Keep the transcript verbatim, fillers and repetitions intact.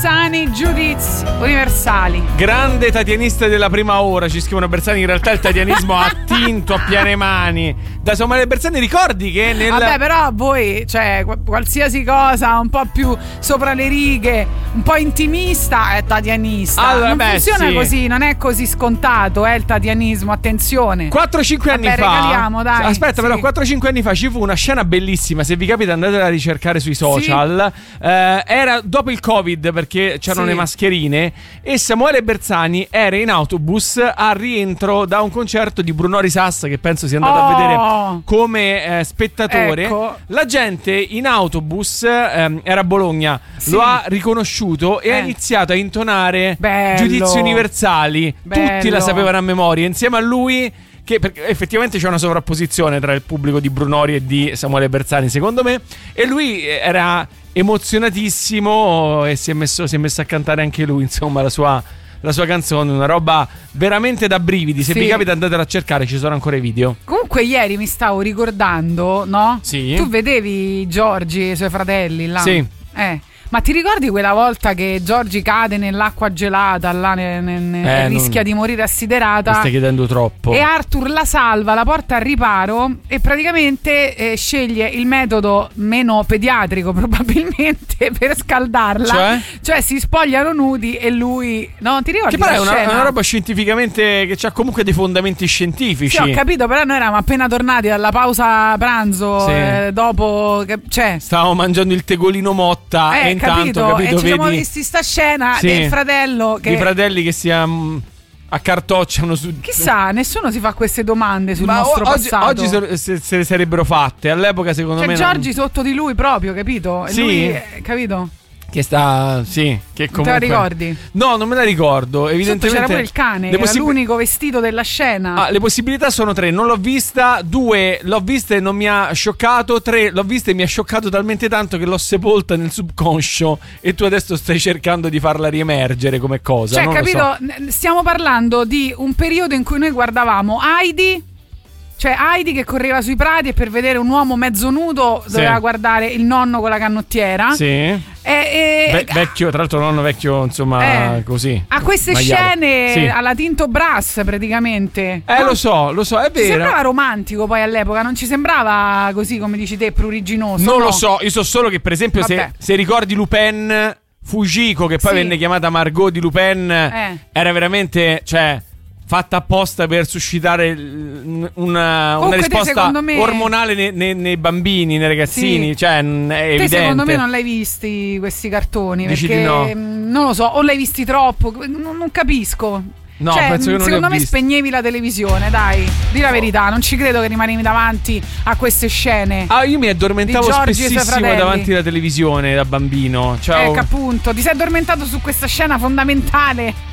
Bersani, giudizi universali. Grande tatianista della prima ora, ci scrivono Bersani. In realtà il tatianismo ha attinto a piene mani da Samuele Bersani. Ricordi che nel... Vabbè, però voi, cioè, qualsiasi cosa un po' più sopra le righe, un po' intimista, è tatianista. Allora, non beh, funziona sì. così, non è così scontato, è il tatianismo, attenzione. quattro cinque anni Vabbè, fa regaliamo, dai. Aspetta, Sì. però quattro cinque anni fa ci fu una scena bellissima. Se vi capita andatela a ricercare sui social. Sì. eh, Era dopo il Covid, perché c'erano Sì. le mascherine, e Samuele Bersani era in autobus a rientro da un concerto di Bruno Risassa, che penso sia andato Oh. a vedere come eh, spettatore. Ecco. La gente in autobus, ehm, era a Bologna, Sì. lo ha riconosciuto e Eh. ha iniziato a intonare Bello. Giudizi universali. Bello. Tutti la sapevano a memoria, insieme a lui, che perché effettivamente c'è una sovrapposizione tra il pubblico di Brunori e di Samuele Bersani, secondo me, e lui era emozionatissimo e si è messo, si è messo a cantare anche lui, insomma, la sua, la sua canzone, una roba veramente da brividi. Se Sì. vi capita andatela a cercare, ci sono ancora i video. Comunque ieri mi stavo ricordando, no? Sì. Tu vedevi Giorgi e i suoi fratelli là? Sì. Eh. Ma ti ricordi quella volta che Giorgi cade nell'acqua gelata, là ne, ne, ne Eh, rischia non- di morire assiderata? Mi stai chiedendo troppo. E Arthur la salva, la porta al riparo e praticamente eh, sceglie il metodo meno pediatrico probabilmente per scaldarla. Cioè? Cioè si spogliano nudi e lui... No, ti ricordi Che poi la è una, scena? è una roba scientificamente che ha comunque dei fondamenti scientifici. Sì, ho capito, però noi eravamo appena tornati dalla pausa pranzo, Sì. eh, dopo... Che, cioè... Stavamo mangiando il tegolino Motta Eh, e intanto, capito? capito, E ci siamo vedi visti sta scena Sì. del fratello che... i fratelli che si um, accartocciano su... Chissà, nessuno si fa queste domande sul Ma nostro o- oggi, passato. oggi se, se- se le sarebbero fatte. All'epoca secondo C'è me Giorgi sotto di lui proprio, capito? E Sì. lui, eh, capito? non... Che sta... Sì, che Te comunque... la ricordi? No, non me la ricordo. Sotto Evidentemente c'era pure il cane, le era possib- l'unico vestito della scena. Ah, le possibilità sono tre. Non l'ho vista. Due, l'ho vista e non mi ha scioccato. Tre, l'ho vista e mi ha scioccato talmente tanto che l'ho sepolta nel subconscio. E tu adesso stai cercando di farla riemergere come cosa. Cioè, non lo capito? so. N- Stiamo parlando di un periodo in cui noi guardavamo Heidi. Cioè Heidi che correva sui prati e per vedere un uomo mezzo nudo Sì. doveva guardare il nonno con la canottiera. Sì. E, e- Ve- vecchio, tra l'altro nonno vecchio, insomma, Eh. così. a queste Magliato. scene Sì. alla Tinto Brass praticamente. Eh, No? lo so, lo so, è Ci vero. sembrava romantico poi all'epoca, non ci sembrava così come dici te, pruriginoso. Non no? lo so, io so solo che per esempio se, Vabbè. se ricordi Lupin Fujiko, che poi Sì. venne chiamata Margot di Lupin, Eh. era veramente, cioè, fatta apposta per suscitare il- una, una Comunque te, risposta secondo me- ormonale nei, nei- nei bambini, nei ragazzini. Sì. Cioè, n- è Te evidente. secondo me non l'hai visti questi cartoni. Dici perché di no? mh, non lo so, o l'hai visti troppo, non, non capisco. No, Cioè, penso che non li secondo ho me visti. spegnevi la televisione, dai, di la verità, non ci credo che rimanevi davanti a queste scene. Ah, io mi addormentavo Di Giorgi e i suoi spessissimo fratelli. davanti alla televisione da bambino. Cioè, Ecco, appunto, ti sei addormentato su questa scena fondamentale